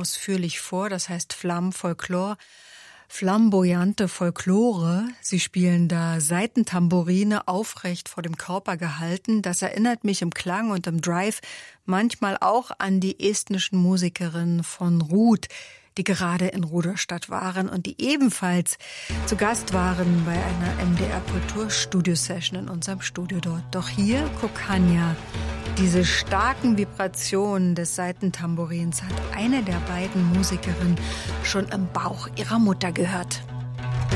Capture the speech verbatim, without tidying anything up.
ausführlich vor, das heißt Flamme Folklore, flamboyante Folklore. Sie spielen da Saitentambourine aufrecht vor dem Körper gehalten. Das erinnert mich im Klang und im Drive manchmal auch an die estnischen Musikerinnen von Ruth, die gerade in Rudolstadt waren und die ebenfalls zu Gast waren bei einer M D R Kulturstudio-Session in unserem Studio dort. Doch hier, Kokania, diese starken Vibrationen des Saitentambourins hat eine der beiden Musikerinnen schon im Bauch ihrer Mutter gehört.